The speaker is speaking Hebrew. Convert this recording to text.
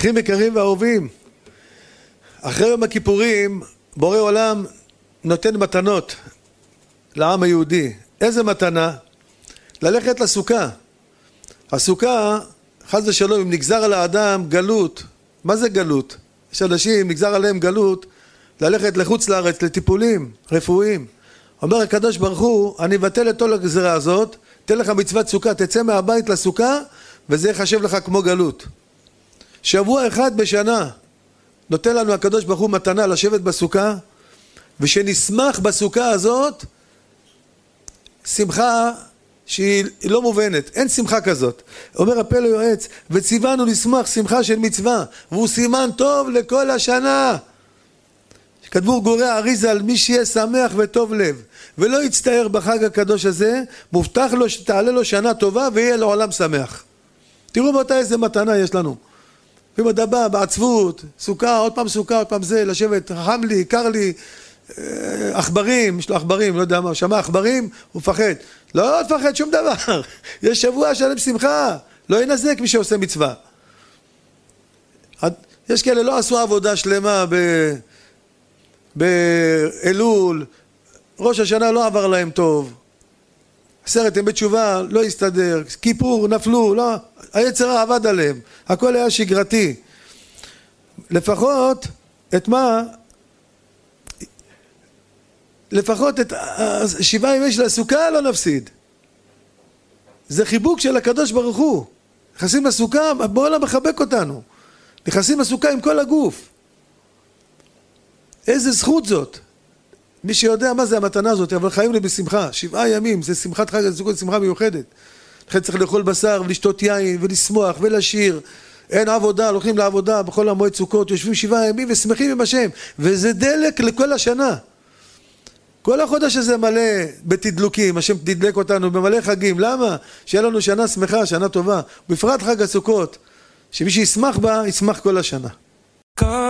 אחים יקרים ואהובים, אחרי יום הכיפורים בורא עולם נותן מתנות לעם היהודי. איזה מתנה? ללכת לסוכה. הסוכה, חס ושלום, אם נגזר על האדם גלות. מה זה גלות? יש אנשים, נגזר עליהם גלות, ללכת לחוץ לארץ, לטיפולים רפואיים. אומר הקדוש ברוך הוא, אני אבטל את כל הגזרה הזאת, תן לך מצוות סוכה, תצא מהבית לסוכה, וזה יחשב לך כמו גלות. שבוע אחד בשנה נותן לנו הקדוש ברוך הוא מתנה לשבת בסוכה, ושנשמח בסוכה הזאת שמחה שהיא לא מובנת, אין שמחה כזאת. אומר הפלא יועץ, וציוונו לשמח שמחה של מצווה, והוא סימן טוב לכל השנה. כתבו גורי האריזה על מי שיהיה שמח וטוב לב ולא יצטער בחג הקדוש הזה, מובטח לו שתעלה לו שנה טובה ויהיה לעולם שמח. תראו באותה איזה מתנה יש לנו. ובדבר, בעצבות, סוכה, עוד פעם סוכה, עוד פעם זה, לשבת, חם לי, קר לי, עכברים, יש לו עכברים, לא יודע מה, שמע עכברים, הוא מפחד. לא תפחד שום דבר, יש שבוע שלם שמחה, לא ינזק מי שעושה מצווה. יש כאלה לא עשו עבודה שלמה באלול, ראש השנה לא עבר להם טוב, 10 ימי תשובה לא הסתדר, כיפור נפלו, לא, היצר עבד עליהם, הכל היה שגרתי. לפחות את מה? לפחות את 7 ימי של הסוכה לא נפסיד. זה חיבוק של הקדוש ברוך הוא. נכנסים לסוכה, בעולם מחבק אותנו. נכנסים לסוכה עם כל הגוף. איזה זכות זאת. מי שיודע מה זה המתנה הזאת, אבל חיים לי בשמחה. 7 ימים, זה שמחת חג הסוכות, שמחה מיוחדת. לכן צריך לאכול בשר ולשתות יין ולשמוח ולשיר. אין עבודה, הולכים לעבודה בכל המועד סוכות, יושבים 7 ימים ושמחים עם השם. וזה דלק לכל השנה. כל החודש הזה מלא בתדלוקים, השם תדלק אותנו במלא חגים. למה? שיהיה לנו שנה שמחה, שנה טובה. בפרט חג הסוכות, שמי שישמח בה, ישמח כל השנה.